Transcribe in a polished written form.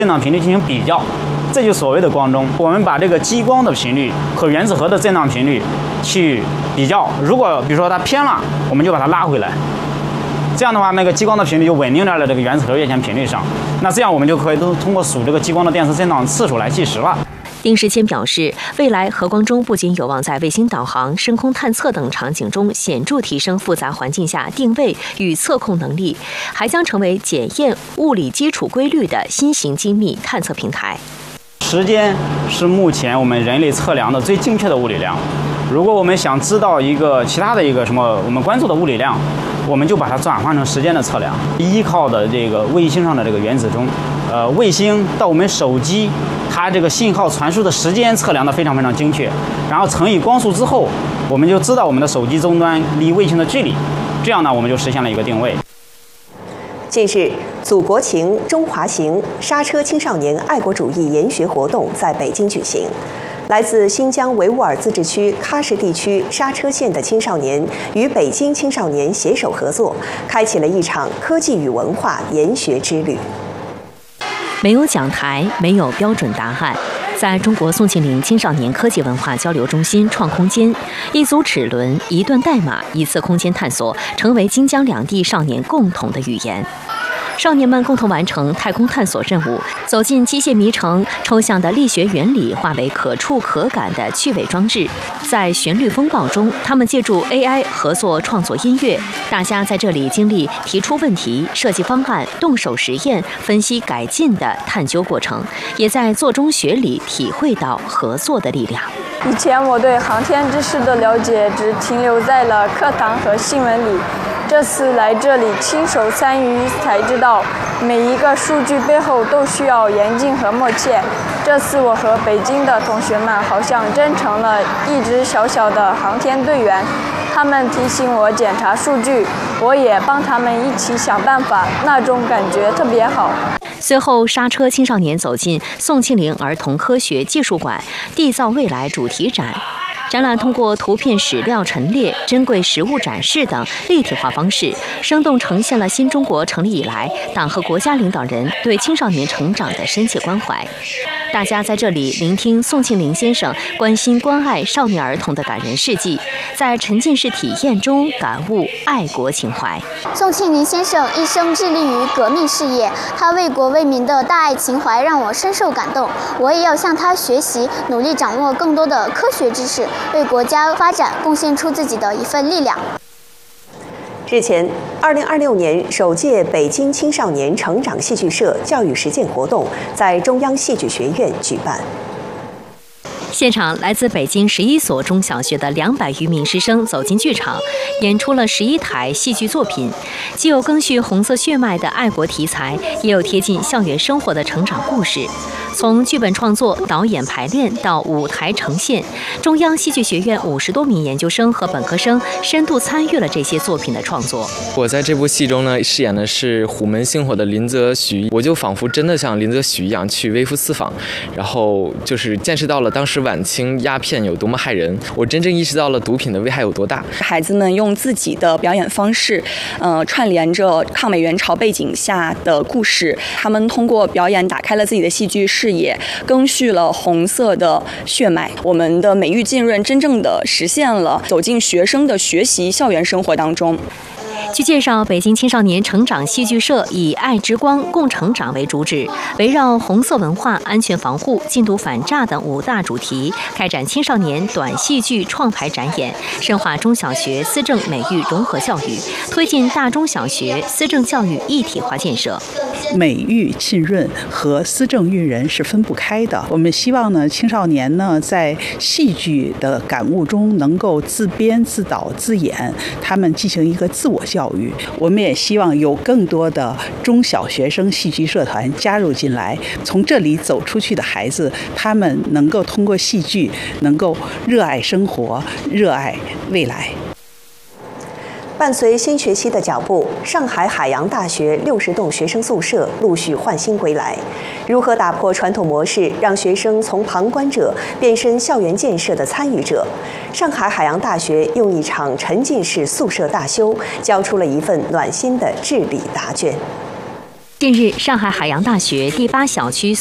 震荡频率进行比较，这就是所谓的光中。我们把这个激光的频率和原子核的震荡频率去比较，如果比如说它偏了，我们就把它拉回来。这样的话，那个激光的频率就稳定在了这个原子核月线频率上。那这样我们就可以通过数这个激光的电磁震荡次数来计时了。 丁世谦表示，未来核光中不仅有望在卫星导航、深空探测等场景中显著提升复杂环境下定位与测控能力，还将成为检验物理基础规律的新型精密探测平台。 时间是目前我们人类测量的最精确的物理量。如果我们想知道一个其他的一个什么我们关注的物理量，我们就把它转换成时间的测量。依靠的这个卫星上的这个原子钟，卫星到我们手机，它这个信号传输的时间测量的非常非常精确，然后乘以光速之后，我们就知道我们的手机终端离卫星的距离，这样呢我们就实现了一个定位。 近日，祖国情、中华行刹车青少年爱国主义研学活动在北京举行。来自新疆维吾尔自治区喀什地区刹车县的青少年与北京青少年携手合作，开启了一场科技与文化研学之旅。 没有讲台，没有标准答案。在中国宋庆龄青少年科技文化交流中心创空间，一组齿轮、一段代码、一次空间探索，成为京江两地少年共同的语言。少年们共同完成太空探索任务，走进机械迷城，抽象的力学原理化为可触可感的趣味装置。在旋律风暴中，他们借助 AI 合作创作音乐。大家在这里经历提出问题、设计方案、动手实验、分析改进的探究过程，也在做中学里体会到合作的力量。 以前我对航天知识的了解只停留在了课堂和新闻里，这次来这里亲手参与才知道，每一个数据背后都需要严谨和默契。这次我和北京的同学们好像真成了一支小小的航天队员，他们提醒我检查数据，我也帮他们一起想办法，那种感觉特别好。 随后，刹车青少年走进宋庆龄儿童科学技术馆缔造未来主题展。展览通过图片史料陈列、珍贵实物展示等立体化方式，生动呈现了新中国成立以来党和国家领导人对青少年成长的深切关怀。大家在这里聆听宋庆龄先生关心关爱少年儿童的感人事迹，在沉浸式体验中感悟爱国情怀。 宋庆龄先生一生致力于革命事业，他为国为民的大爱情怀让我深受感动。我也要向他学习，努力掌握更多的科学知识，为国家发展贡献出自己的一份力量。 日前，2026年首届北京青少年成长戏剧社教育实践活动在中央戏剧学院举办。 现场来自北京11所中小学的200余名师生走进剧场，演出了11台戏剧作品，既有赓续红色血脉的爱国题材，也有贴近校园生活的成长故事。从剧本创作、导演排练到舞台呈现，中央戏剧学院50多名研究生和本科生深度参与了这些作品的创作。 我在这部戏中呢，饰演的是虎门星火的林则徐，我就仿佛真的像林则徐一样去微服私访，然后就是见识到了当时晚清鸦片有多么害人，我真正意识到了毒品的危害有多大。 孩子们用自己的表演方式，串联着抗美援朝背景下的故事，他们通过表演打开了自己的戏剧视野，赓续了红色的血脉。我们的美育浸润真正的实现了走进学生的学习校园生活当中。 据介绍，北京青少年成长戏剧社以爱之光共成长为主旨，围绕红色文化、安全防护、禁毒反诈等5大主题，开展青少年短戏剧创排展演，深化中小学思政美育融合教育，推进大中小学思政教育一体化建设。 美育浸润和思政育人是分不开的。我们希望呢，青少年呢在戏剧的感悟中能够自编自导自演，他们进行一个自我教育。我们也希望有更多的中小学生戏剧社团加入进来，从这里走出去的孩子，他们能够通过戏剧能够热爱生活，热爱未来。 伴随新学期的脚步，上海海洋大学60栋学生宿舍陆续换新归来。如何打破传统模式，让学生从旁观者变身校园建设的参与者？上海海洋大学用一场沉浸式宿舍大修，交出了一份暖心的治理答卷。 近日，上海海洋大学第8小区